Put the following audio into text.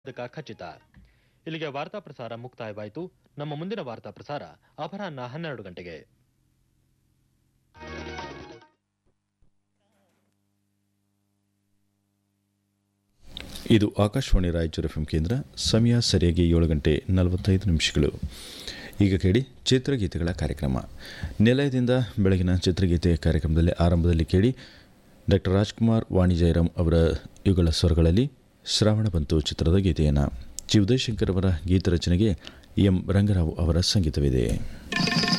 ಪದಕ ಖಚಿತ. ಇಲ್ಲಿಗೆ ವಾರ್ತಾ ಪ್ರಸಾರ ಮುಕ್ತಾಯವಾಯಿತು. ನಮ್ಮ ಮುಂದಿನ ವಾರ್ತಾ ಪ್ರಸಾರ ಅಪರಾಹ್ನ 12 ಗಂಟೆಗೆ. ಇದು ಆಕಾಶವಾಣಿ ರಾಯಚೂರು ಎಫ್ಎಂ ಕೇಂದ್ರ. ಸಮಯ ಸರಿಯಾಗಿ 7:45. ಈಗ ಕೇಳಿ ಚಿತ್ರಗೀತೆಗಳ ಕಾರ್ಯಕ್ರಮ. ನಿಲಯದಿಂದ ಬೆಳಗಿನ ಚಿತ್ರಗೀತೆ ಕಾರ್ಯಕ್ರಮದಲ್ಲಿ ಆರಂಭದಲ್ಲಿ ಕೇಳಿ ಡಾಕ್ಟರ್ ರಾಜ್ಕುಮಾರ್, ವಾಣಿ ಜಯರಾಮ್ ಅವರ ಯುಗಳ ಸ್ವರಗಳಲ್ಲಿ ಶ್ರಾವಣ ಬಂತು ಚಿತ್ರದ ಗೀತೆಯನ್ನು. ಜಿ ಉದಯಶಂಕರ್ ಅವರ ಗೀತರಚನೆಗೆ ಎಂ ರಂಗರಾವ್ ಅವರ ಸಂಗೀತವಿದೆ.